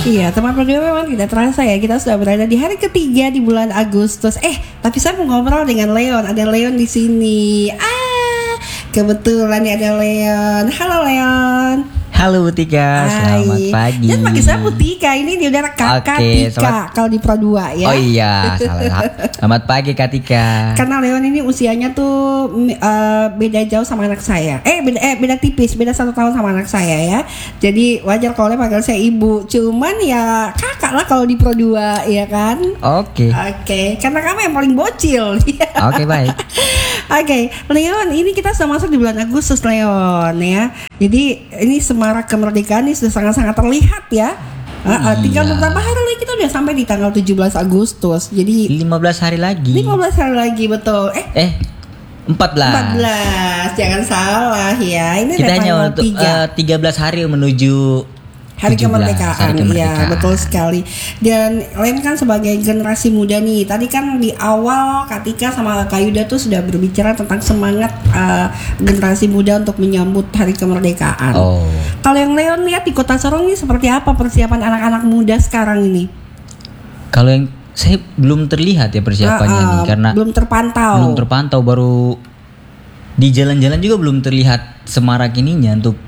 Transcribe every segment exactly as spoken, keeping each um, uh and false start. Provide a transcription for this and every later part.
Iya, teman berdua memang tidak terasa ya. Kita sudah berada di hari ketiga di bulan Agustus. Eh, tapi saya mau ngobrol dengan Leon. Ada Leon di sini. Ah, kebetulan nih ada Leon. Halo Leon. Halo Tika, selamat pagi. Jangan pakai saya Tika, ini dia udah kakak Oke, Tika selamat... kalau di Pro dua ya. Oh iya, salah. Selamat pagi Kak Tika. Karena Leon ini usianya tuh uh, beda jauh sama anak saya. Eh beda eh beda tipis, beda satu tahun sama anak saya ya. Jadi wajar kalau dia panggil saya ibu. Cuman ya kakak lah kalau di Pro dua ya kan. Oke. Oke, karena kamu yang paling bocil. Oke, baik. Oke, Leon, ini kita sudah masuk di bulan Agustus Leon ya. Jadi ini semarak kemerdekaan ini sudah sangat-sangat terlihat ya. Uh, uh, tinggal Iya. beberapa hari lagi kita udah sampai di tanggal tujuh belas Agustus. Jadi lima belas hari lagi. lima belas hari lagi betul. Eh, Eh, empat belas. empat belas. Jangan salah ya. Ini Kita hanya tanggal untuk tiga. uh, tiga belas hari menuju Hari tujuh belas, kemerdekaan, hari kemerdekaan. iya betul sekali. Dan Len kan sebagai generasi muda nih, tadi kan di awal Katika sama Kak Yuda tuh sudah berbicara tentang semangat uh, generasi muda untuk menyambut hari kemerdekaan. Oh. Kalau yang Leon lihat di Kota Sorong ini seperti apa persiapan anak-anak muda sekarang ini? Kalau yang saya belum terlihat ya persiapannya Uh, uh, nih karena belum terpantau. belum terpantau baru di jalan-jalan juga belum terlihat semarak ininya untuk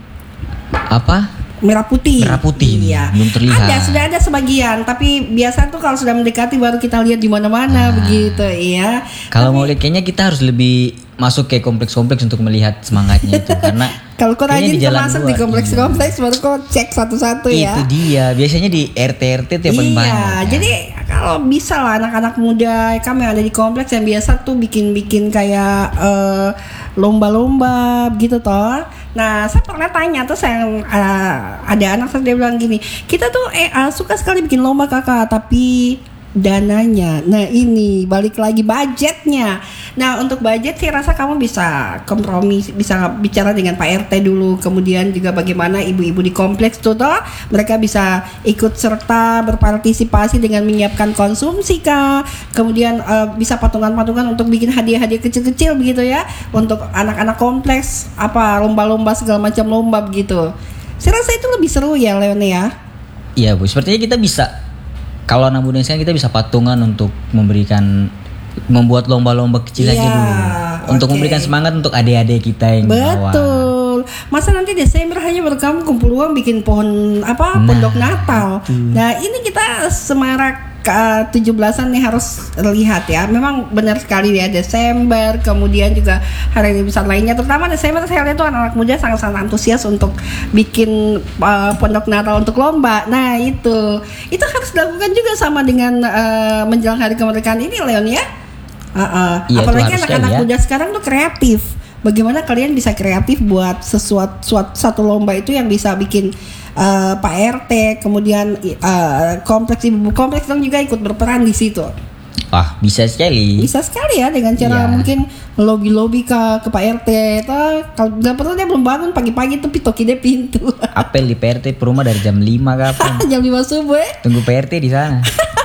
apa? Merah putih. Merah putih nih, iya. belum terlihat. Ada, sudah ada sebagian, tapi biasa tuh kalau sudah mendekati baru kita lihat di mana-mana Nah. begitu, iya. Kalau Tapi- mau lihat kayaknya kita harus lebih masuk ke kompleks-kompleks untuk melihat semangatnya itu karena Kalau kau kayaknya rajin di kau jalan masuk luar, di kompleks-kompleks baru kau cek satu-satu ya. Itu dia. Biasanya di R T R T tiap paling Iya, banyak. kan. jadi kalau bisa lah anak-anak muda kami yang ada di kompleks yang biasa tuh bikin-bikin kayak eh, lomba-lomba gitu toh. Nah, saya pernah tanya tuh saya eh, ada anak saya dia bilang gini, kita tuh eh ah, suka sekali bikin lomba kakak, tapi dananya, nah ini balik lagi budgetnya. Nah untuk budget sih rasa kamu bisa kompromi, bisa bicara dengan Pak R T dulu, kemudian juga bagaimana ibu-ibu di kompleks tuh toh mereka bisa ikut serta berpartisipasi dengan menyiapkan konsumsi kah, kemudian uh, bisa patungan-patungan untuk bikin hadiah-hadiah kecil-kecil begitu ya untuk anak-anak kompleks, apa lomba-lomba segala macam lomba begitu. Saya rasa itu lebih seru ya Leon ya. Iya Bu, sepertinya kita bisa. Kalau anak muda sekarang kita bisa patungan untuk memberikan membuat lomba-lomba kecil Iya, aja dulu untuk oke. memberikan semangat untuk adik-adik kita yang di bawah. Betul. Masa nanti Desember hanya baru kamu kumpul uang bikin pohon apa Nah, pondok Natal. itu. Nah ini kita semarak ke tujuh belasan nih harus lihat ya. Memang benar sekali ya Desember, kemudian juga hari besar lainnya. Terutama Desember saya lihat tuh anak-anak muda sangat-sangat antusias untuk bikin uh, pondok Natal untuk lomba. Nah itu itu harus dilakukan juga sama dengan uh, menjelang hari kemerdekaan ini Leon ya. Uh, uh. Iya, itu Apalagi harus anak-anak sekali ya. muda sekarang tuh kreatif. Bagaimana kalian bisa kreatif buat sesuatu suat, satu lomba itu yang bisa bikin uh, Pak R T, kemudian uh, kompleks ibu kompleks dong juga ikut berperan di situ. Wah, bisa sekali. Bisa sekali ya dengan cara Iya. mungkin lobby-lobby ke ke Pak R T. Toh kalau nggak perlu dia belum bangun pagi-pagi tuh pitoki dia pintu. Apel di P R T per rumah dari jam lima kapan? Jam lima subuh ya. Tunggu P R T di sana.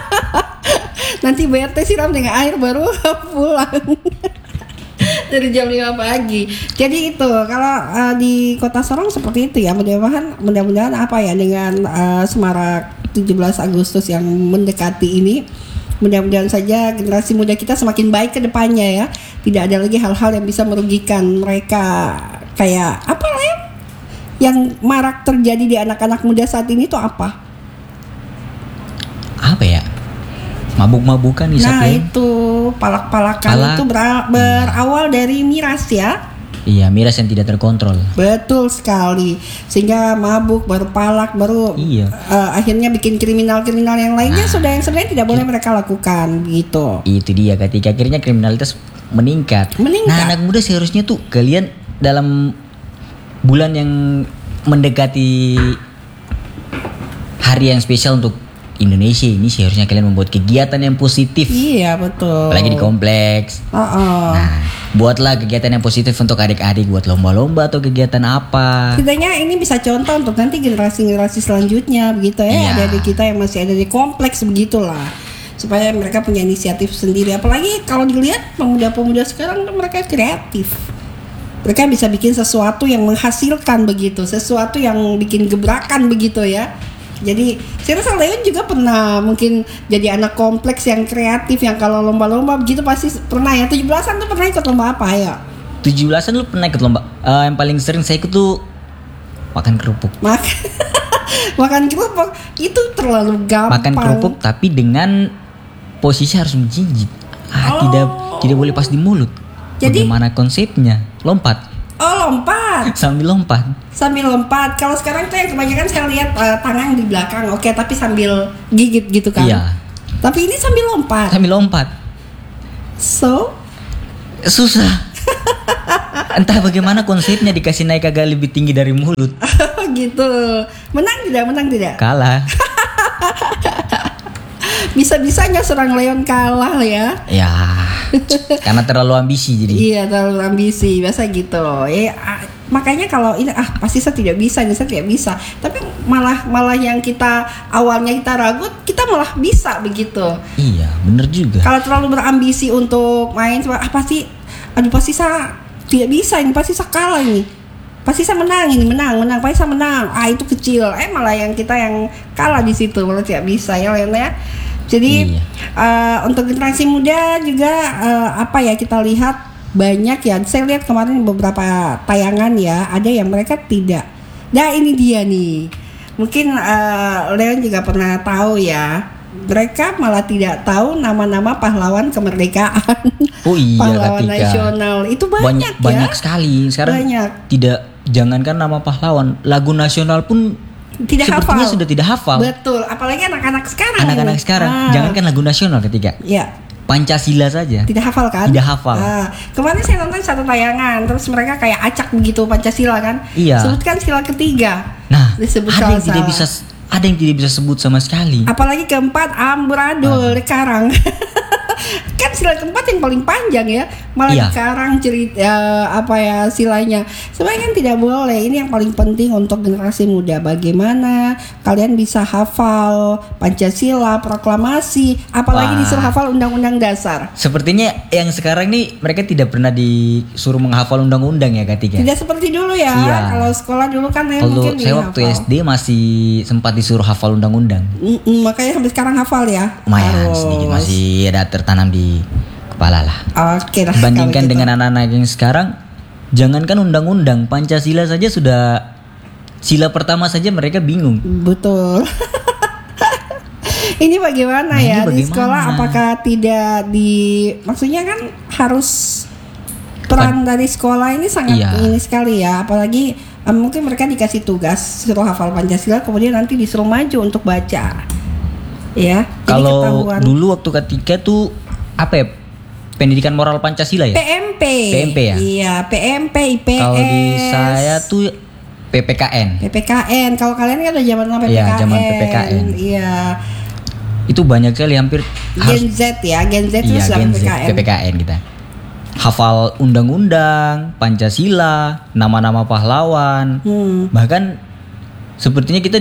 Nanti P R T siram dengan air baru pulang. Dari jam lima pagi. Jadi itu kalau uh, di Kota Sorong seperti itu ya. Mudah-mudahan mudah-mudahan apa ya dengan uh, semarak tujuh belas Agustus yang mendekati ini, mudah-mudahan saja generasi muda kita semakin baik ke depannya ya. Tidak ada lagi hal-hal yang bisa merugikan mereka. Kayak apa ya yang marak terjadi di anak-anak muda saat ini tuh apa? Apa ya? Mabuk-mabukan nih Nah Sapien. itu palak-palakan Palak. itu ber- berawal dari miras ya. Iya, miras yang tidak terkontrol. Betul sekali. Sehingga mabuk baru palak baru Iya. uh, akhirnya bikin kriminal-kriminal yang lainnya Nah. sudah yang sebenarnya tidak boleh mereka lakukan gitu. Itu dia ketika akhirnya kriminalitas meningkat. Meningkat. Nah, anak muda seharusnya tuh kalian dalam bulan yang mendekati hari yang spesial untuk Indonesia ini seharusnya kalian membuat kegiatan yang positif. Iya betul. Apalagi di kompleks. Uh-uh. Nah, buatlah kegiatan yang positif untuk adik-adik, buat lomba-lomba atau kegiatan apa. Setidaknya ini bisa contoh untuk nanti generasi-generasi selanjutnya begitu ya. Iya. Adik-adik kita yang masih ada di kompleks begitulah. Supaya mereka punya inisiatif sendiri. Apalagi kalau dilihat pemuda-pemuda sekarang tuh mereka kreatif. Mereka bisa bikin sesuatu yang menghasilkan begitu, sesuatu yang bikin gebrakan begitu ya. Jadi saya rasa Leon juga pernah mungkin jadi anak kompleks yang kreatif yang kalau lomba-lomba begitu pasti pernah ya. tujuh belasan tuh pernah ikut lomba apa ya? tujuh belasan lu pernah ikut lomba? Uh, yang paling sering saya ikut tuh makan kerupuk. Makan makan kerupuk itu terlalu gampang. Makan kerupuk tapi dengan posisi harus menjijit. Ah, Oh. tidak tidak boleh pas di mulut. Jadi- Bagaimana konsepnya? Lompat. Oh, lompat. Sambil lompat. Sambil lompat. Kalau sekarang tuh yang kebanyakan saya lihat uh, tangan di belakang. Oke, tapi sambil gigit gitu kan. Iya. Tapi ini sambil lompat. Sambil lompat. So, Susah. Entah bagaimana konsepnya dikasih naik agak lebih tinggi dari mulut. gitu. Menang tidak? Menang tidak? Kalah. Bisa-bisanya seorang Leon kalah ya. Ya. Karena terlalu ambisi jadi. Iya, terlalu ambisi, biasa gitu. Ya, ah, makanya kalau ini ah pasti saya tidak bisa, ini saya tidak bisa. Tapi malah malah yang kita awalnya kita ragu, kita malah bisa begitu. Iya, bener juga. Kalau terlalu berambisi untuk main, ah pasti, aduh pasti saya tidak bisa, ini pasti saya kalah ini. Pasti saya menang ini, menang, menang, pasti saya menang. Ah itu kecil. Eh malah yang kita yang kalah di situ, malah tidak bisa ya Leon ya. Jadi Iya. uh, untuk generasi muda juga uh, apa ya kita lihat banyak ya. Saya lihat kemarin beberapa tayangan ya, ada yang mereka tidak. Nah ini dia nih. Mungkin uh, Leon juga pernah tahu ya. Mereka malah tidak tahu nama-nama pahlawan kemerdekaan. Oh iya, pahlawan ketika nasional itu banyak, banyak, ya. banyak sekali. Sekarang Banyak. tidak jangankan nama pahlawan, lagu nasional pun Tidak sepertinya hafal. sudah tidak hafal. Betul, apalagi anak-anak sekarang. Anak-anak nih. sekarang, Ah. jangankan lagu nasional ketika Ya. Pancasila saja. Tidak hafal kan? Tidak hafal. Ah, kemarin saya nonton satu tayangan, terus mereka kayak acak begitu Pancasila kan? Iya. Sebutkan sila ketiga. Nah, Disebut ada yang tidak salah-salah. bisa ada yang tidak bisa sebut sama sekali. Apalagi keempat amburadul Ah. dikarang. Kan sila keempat yang paling panjang ya, malah Iya. dikarang cerita apa ya silanya. Sebenarnya kan tidak boleh. Ini yang paling penting untuk generasi muda. Bagaimana kalian bisa hafal Pancasila, proklamasi, apalagi Wah. disuruh hafal Undang-Undang Dasar. Sepertinya yang sekarang nih mereka tidak pernah disuruh menghafal undang-undang ya ketika. Tidak seperti dulu ya. Iya. Kalau sekolah dulu kan ya Kalau mungkin saya waktu dihafal. S D masih sempat disuruh hafal undang-undang. Mm-mm, makanya sampai sekarang hafal ya. Lumayan Harus. sedikit masih ada tertanam di kepala lah. Oke lah. Bandingkan kalau gitu. dengan anak-anak yang sekarang, jangankan undang-undang, Pancasila saja sudah sila pertama saja mereka bingung. Betul. Ini bagaimana Nah, ini ya di bagaimana? sekolah? Apakah tidak di? Maksudnya kan harus peran dari sekolah ini sangat Iya. ini sekali ya. Apalagi eh, mungkin mereka dikasih tugas suruh hafal Pancasila, kemudian nanti disuruh maju untuk baca. Ya. jadi Kalau ketahuan. dulu waktu ketika tuh apa ya? Pendidikan moral Pancasila ya? P M P. P M P ya? Iya, P M P, I P S. Kalau di saya tuh P P K N. P P K N. Kalau kalian kan udah zaman P P K N. Iya, zaman P P K N. Iya. Itu banyak sekali hampir harus Gen Z ya, Gen Z iya, terus zaman Gen P Z, P K N. P P K N kita. Hafal undang-undang, Pancasila, nama-nama pahlawan. Hmm. Bahkan sepertinya kita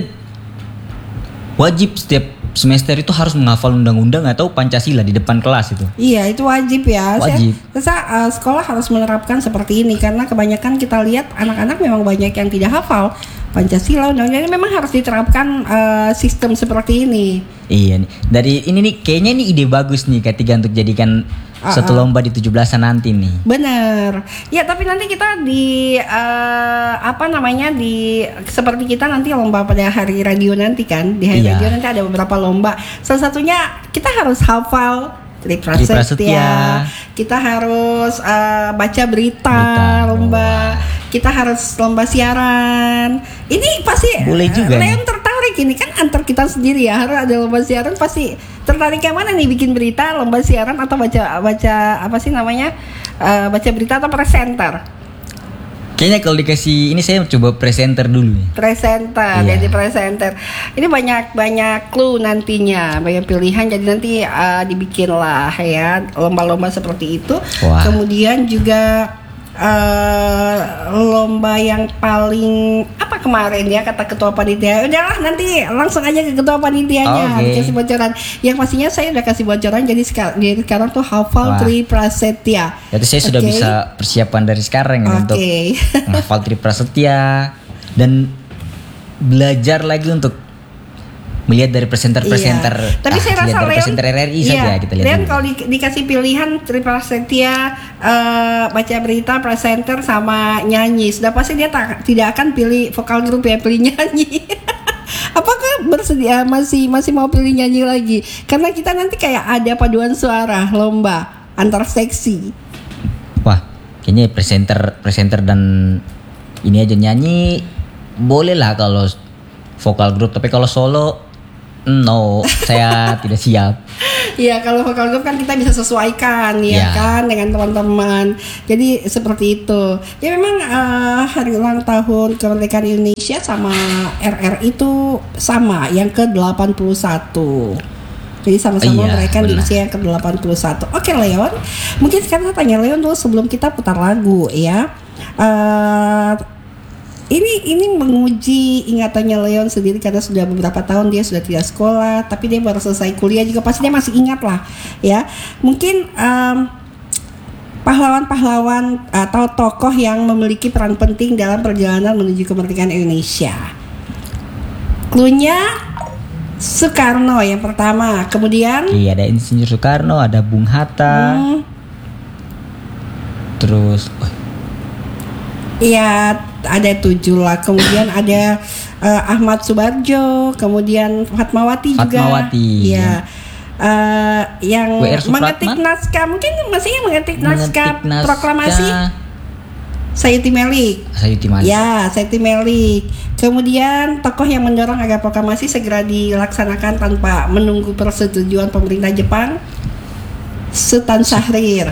wajib setiap semester itu harus menghafal undang-undang atau Pancasila di depan kelas itu. Iya, itu wajib ya. Wajib. Saya rasa uh, sekolah harus menerapkan seperti ini karena kebanyakan kita lihat anak-anak memang banyak yang tidak hafal Pancasila. Undang-undang memang harus diterapkan uh, sistem seperti ini. Iya nih. Dari ini nih kayaknya ini ide bagus nih ketika untuk jadikan Ah, satu ah. lomba di tujuh belasan nanti nih. Bener. Ya, tapi nanti kita di uh, apa namanya di seperti kita nanti lomba pada hari radio nanti kan. Di hari Iya. radio nanti ada beberapa lomba. Salah satunya kita harus hafal Tri Tri Prasetya. Prasetya. Kita harus uh, baca berita, Berita. lomba. Wah. Kita harus lomba siaran. Ini pasti Boleh juga Leon nih. tertarik ini kan antar kita sendiri ya. Harus ada lomba siaran pasti tertarik yang mana nih bikin berita, lomba siaran atau baca baca apa sih namanya? Eh, baca berita atau presenter? Kayaknya kalau dikasih ini saya coba presenter dulu nih. Presenter, Iya. jadi presenter. Ini banyak banyak clue nantinya, banyak pilihan. Jadi nanti eh, dibikin lah ya lomba-lomba seperti itu. Wah. Kemudian juga eh, lomba yang paling apa kemarin ya kata ketua panitia. Udahlah nanti langsung aja ke ketua panitianya Oke. dikasih bocoran. Yang pastinya saya udah kasih bocoran. Jadi sekarang, jadi sekarang tuh hafal Wah. Tri Prasetya. Jadi saya sudah Oke. bisa persiapan dari sekarang ini untuk Oke. menghafal Tri Prasetya dan belajar lagi untuk melihat dari presenter-presenter. Iya. Tapi ah, saya lihat rasa dari Leon, presenter R R I iya, saja kita lihat. Leon dulu. kalau di, dikasih pilihan Tripa Setia uh, baca berita, presenter sama nyanyi, sudah pasti dia tak, tidak akan pilih vokal grup ya, pilih nyanyi. Apakah bersedia masih masih mau pilih nyanyi lagi? Karena kita nanti kayak ada paduan suara lomba antar seksi. Wah, kayaknya presenter presenter dan ini aja nyanyi boleh lah kalau vokal grup, tapi kalau solo no, saya tidak siap. Iya, kalau vokal grup kan kita bisa sesuaikan ya, Ya. kan dengan teman-teman. Jadi seperti itu. Ya memang uh, hari ulang tahun kemerdekaan Indonesia sama R R itu sama yang ke delapan puluh satu. Jadi sama-sama Iya, mereka di benar. usia yang ke delapan puluh satu. Oke Leon, mungkin sekarang saya tanya Leon dulu sebelum kita putar lagu ya. Uh, Ini ini menguji ingatannya Leon sendiri karena sudah beberapa tahun dia sudah tidak sekolah, tapi dia baru selesai kuliah juga pasti dia masih ingat lah ya. Mungkin um, pahlawan-pahlawan atau tokoh yang memiliki peran penting dalam perjalanan menuju kemerdekaan Indonesia. Cluenya Soekarno yang pertama, kemudian Iya, ada Insinyur Soekarno, ada Bung Hatta, hmm, terus oh, ya ada tujuh lah, kemudian ada uh, Ahmad Subarjo, kemudian Fatmawati juga, Fatmawati, ya, uh, yang W R Supratman? mengetik naskah, mungkin masih yang mengetik naskah mengetik naskah proklamasi, Sayuti Melik, Sayuti Melik. ya Sayuti Melik, kemudian tokoh yang mendorong agar proklamasi segera dilaksanakan tanpa menunggu persetujuan pemerintah Jepang, Sultan Syahrir.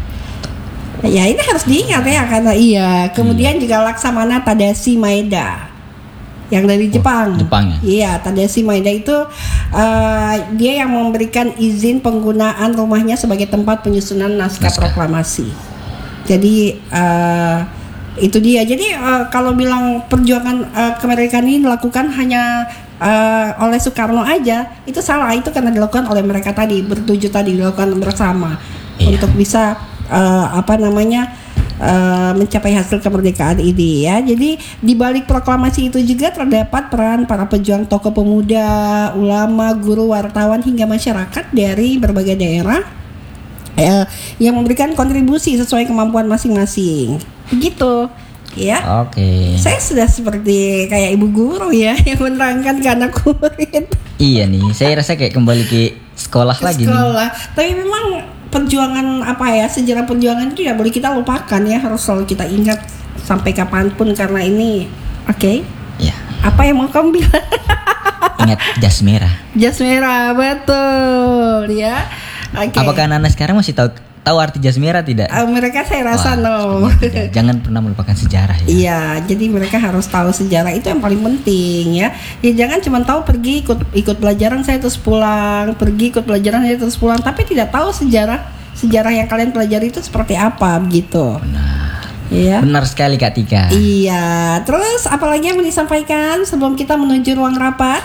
Ya ini harus diingat ya karena iya. Kemudian hmm. juga Laksamana Tadashi Maeda yang dari Jepang. Oh, Jepang ya? Iya, Tadashi Maeda itu uh, dia yang memberikan izin penggunaan rumahnya sebagai tempat penyusunan naskah, naskah. proklamasi. Jadi uh, itu dia. Jadi uh, kalau bilang perjuangan uh, kemerdekaan ini dilakukan hanya uh, oleh Soekarno aja, itu salah. Itu karena dilakukan oleh mereka tadi, bertujuh tadi dilakukan bersama iya. untuk bisa Uh, apa namanya uh, mencapai hasil kemerdekaan ini ya. Jadi di balik proklamasi itu juga terdapat peran para pejuang tokoh pemuda, ulama, guru, wartawan hingga masyarakat dari berbagai daerah uh, yang memberikan kontribusi sesuai kemampuan masing-masing. Begitu. Ya. Oke. Okay. Saya sudah seperti kayak ibu guru ya yang menerangkan ke anak murid. Iya nih, saya rasa kayak kembali ke sekolah ke lagi sekolah. nih. Tapi memang perjuangan apa ya, sejarah perjuangan itu tidak boleh kita lupakan ya, harus selalu kita ingat sampai kapanpun karena ini oke okay? Ya. Apa yang mau kamu bilang? Ingat jas merah. Jas merah, betul ya. Okay. Apakah anak-anak sekarang masih tahu tahu arti jas merah tidak? Uh, mereka saya rasa Wah, no. Jangan pernah melupakan sejarah ya. Iya, jadi mereka harus tahu sejarah, itu yang paling penting ya. Ya jangan cuma tahu pergi ikut ikut pelajaran saya terus pulang, pergi ikut pelajaran saya terus pulang, tapi tidak tahu sejarah sejarah yang kalian pelajari itu seperti apa begitu. Benar. Iya. Benar sekali Kak Tika. Iya. Terus apalagi yang mau disampaikan sebelum kita menuju ruang rapat?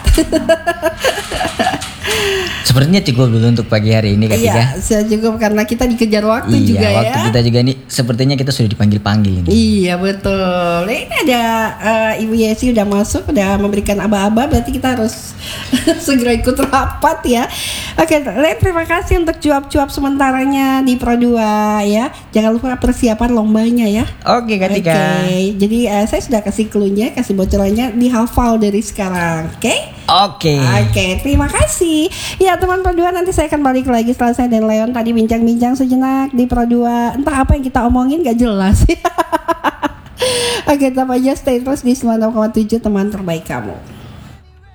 Sepertinya cukup dulu untuk pagi hari ini Kak Tika. Iya, sudah cukup karena kita dikejar waktu iya, juga ya. waktu kita juga ini sepertinya kita sudah dipanggil-panggil ini. Iya betul. Ini ada uh, Ibu Yesi udah masuk, udah memberikan aba-aba, berarti kita harus segera ikut rapat ya. Oke, Le, terima kasih untuk cuap-cuap sementaranya di Pro dua ya. Jangan lupa persiapan lombanya ya. Oke Kak Tika. Oke, jadi uh, saya sudah kasih clue-nya, kasih bocorannya, dihafal dari sekarang. Oke? Oke. Oke, terima kasih. Ya teman Pro dua, nanti saya akan balik lagi setelah saya dan Leon tadi bincang-bincang sejenak di Pro dua. Entah apa yang kita omongin gak jelas. Oke, tetap aja stay terus di sembilan puluh enam koma tujuh teman terbaik kamu.